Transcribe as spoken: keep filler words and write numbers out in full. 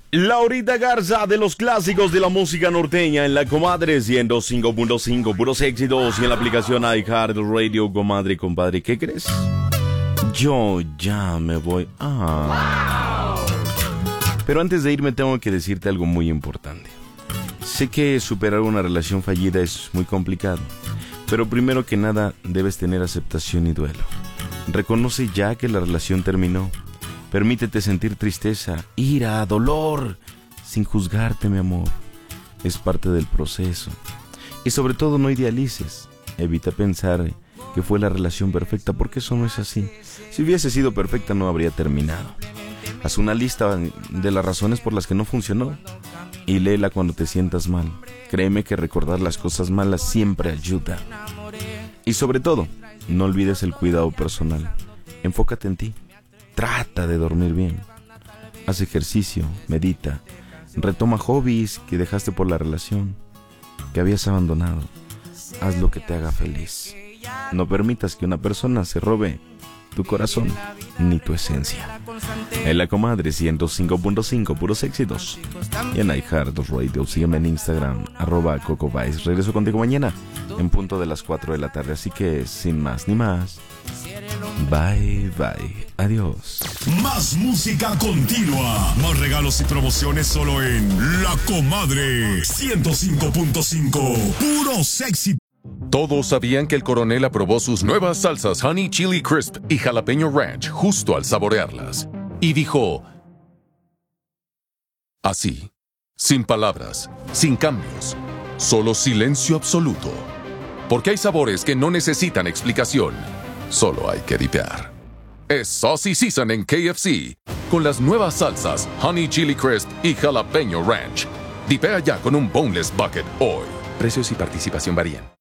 Laurita Garza de los clásicos de la música norteña en la Comadre ciento cinco punto cinco, puros éxitos, y en la aplicación iHeartRadio. Comadre, compadre, ¿qué crees? Yo ya me voy. Ah. Pero antes de irme tengo que decirte algo muy importante. Sé que superar una relación fallida es muy complicado, pero primero que nada debes tener aceptación y duelo. Reconoce ya que la relación terminó. Permítete sentir tristeza, ira, dolor, sin juzgarte, mi amor. Es parte del proceso. Y sobre todo no idealices. Evita pensar que fue la relación perfecta, porque eso no es así. Si hubiese sido perfecta no habría terminado. Haz una lista de las razones por las que no funcionó y léela cuando te sientas mal. Créeme que recordar las cosas malas siempre ayuda. Y sobre todo, no olvides el cuidado personal. Enfócate en ti. Trata de dormir bien. Haz ejercicio, medita, retoma hobbies que dejaste por la relación, que habías abandonado. Haz lo que te haga feliz. No permitas que una persona se robe tu corazón ni tu esencia. En la Comadre ciento cinco punto cinco, puros éxitos. Y en iHeartRadio, sígueme en Instagram, arroba Coco Vice. Regreso contigo mañana en punto de las cuatro de la tarde. Así que, sin más ni más, bye, bye, adiós. Más música continua, más regalos y promociones solo en La Comadre ciento cinco punto cinco, puro sexy. Todos sabían que el coronel aprobó sus nuevas salsas Honey Chili Crisp y Jalapeño Ranch justo al saborearlas. Y dijo, así, sin palabras, sin cambios, solo silencio absoluto. Porque hay sabores que no necesitan explicación, solo hay que dipear. Es Saucy Season en K F C, con las nuevas salsas Honey Chili Crisp y Jalapeño Ranch. Dipea ya con un Boneless Bucket hoy. Precios y participación varían.